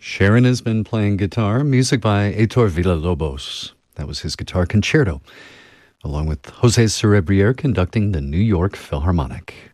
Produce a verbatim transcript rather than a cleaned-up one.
Sharon has been playing guitar, music by Heitor Villa-Lobos. That was his guitar concerto, along with Jose Cerebrier conducting the New York Philharmonic.